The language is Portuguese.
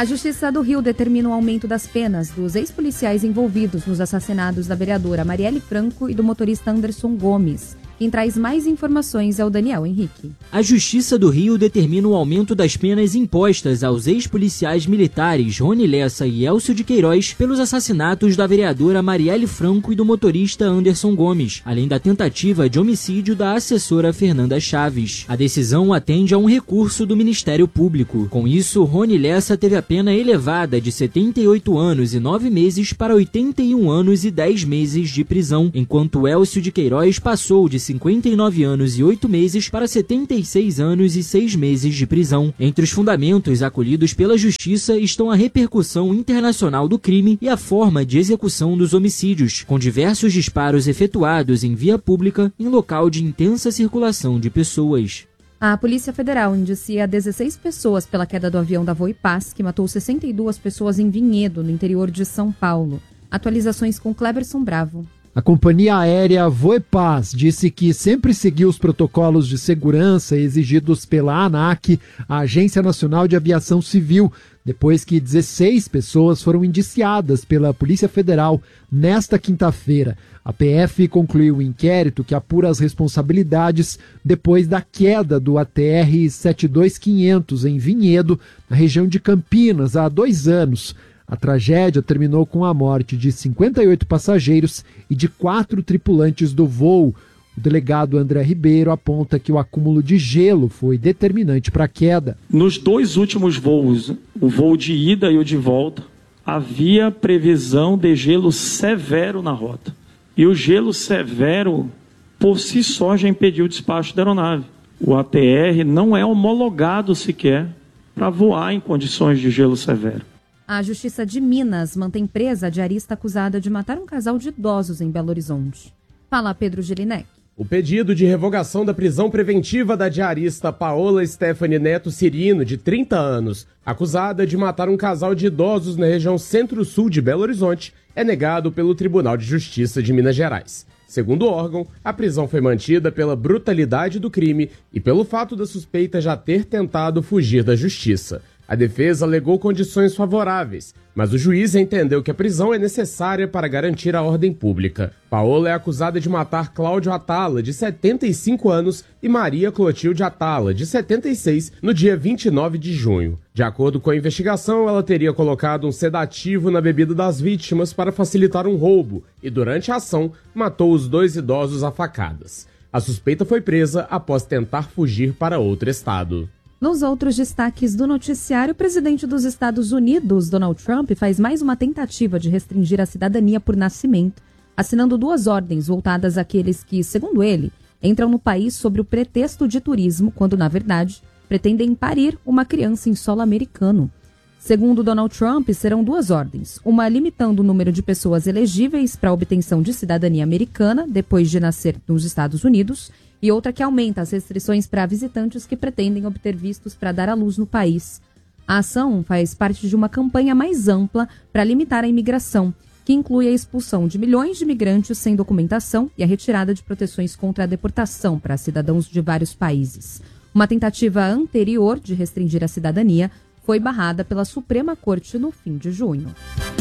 A Justiça do Rio determina o aumento das penas dos ex-policiais envolvidos nos assassinatos da vereadora Marielle Franco e do motorista Anderson Gomes. Quem traz mais informações é o Daniel Henrique. A Justiça do Rio determina o aumento das penas impostas aos ex-policiais militares Rony Lessa e Elcio de Queiroz pelos assassinatos da vereadora Marielle Franco e do motorista Anderson Gomes, além da tentativa de homicídio da assessora Fernanda Chaves. A decisão atende a um recurso do Ministério Público. Com isso, Rony Lessa teve a pena elevada de 78 anos e 9 meses para 81 anos e 10 meses de prisão, enquanto Elcio de Queiroz passou de 59 anos e 8 meses para 76 anos e 6 meses de prisão. Entre os fundamentos acolhidos pela Justiça estão a repercussão internacional do crime e a forma de execução dos homicídios, com diversos disparos efetuados em via pública em local de intensa circulação de pessoas. A Polícia Federal indicia 16 pessoas pela queda do avião da Voipaz, que matou 62 pessoas em Vinhedo, no interior de São Paulo. Atualizações com Cleberson Bravo. A companhia aérea Voipaz disse que sempre seguiu os protocolos de segurança exigidos pela ANAC, a Agência Nacional de Aviação Civil, depois que 16 pessoas foram indiciadas pela Polícia Federal nesta quinta-feira. A PF concluiu o inquérito que apura as responsabilidades depois da queda do ATR 72500 em Vinhedo, na região de Campinas, há 2 anos. A tragédia terminou com a morte de 58 passageiros e de 4 tripulantes do voo. O delegado André Ribeiro aponta que o acúmulo de gelo foi determinante para a queda. Nos 2 últimos voos, o voo de ida e o de volta, havia previsão de gelo severo na rota. E o gelo severo, por si só, já impediu o despacho da aeronave. O ATR não é homologado sequer para voar em condições de gelo severo. A Justiça de Minas mantém presa a diarista acusada de matar um casal de idosos em Belo Horizonte. Fala Pedro Gelinek. O pedido de revogação da prisão preventiva da diarista Paola Stephanie Neto Cirino, de 30 anos, acusada de matar um casal de idosos na região centro-sul de Belo Horizonte, é negado pelo Tribunal de Justiça de Minas Gerais. Segundo o órgão, a prisão foi mantida pela brutalidade do crime e pelo fato da suspeita já ter tentado fugir da justiça. A defesa alegou condições favoráveis, mas o juiz entendeu que a prisão é necessária para garantir a ordem pública. Paola é acusada de matar Cláudio Atala, de 75 anos, e Maria Clotilde Atala, de 76, no dia 29 de junho. De acordo com a investigação, ela teria colocado um sedativo na bebida das vítimas para facilitar um roubo e, durante a ação, matou os 2 idosos a facadas. A suspeita foi presa após tentar fugir para outro estado. Nos outros destaques do noticiário, o presidente dos Estados Unidos, Donald Trump, faz mais uma tentativa de restringir a cidadania por nascimento, assinando 2 ordens voltadas àqueles que, segundo ele, entram no país sob o pretexto de turismo, quando, na verdade, pretendem parir uma criança em solo americano. Segundo Donald Trump, serão 2 ordens, uma limitando o número de pessoas elegíveis para a obtenção de cidadania americana depois de nascer nos Estados Unidos, e outra que aumenta as restrições para visitantes que pretendem obter vistos para dar à luz no país. A ação faz parte de uma campanha mais ampla para limitar a imigração, que inclui a expulsão de milhões de imigrantes sem documentação e a retirada de proteções contra a deportação para cidadãos de vários países. Uma tentativa anterior de restringir a cidadania foi barrada pela Suprema Corte no fim de junho.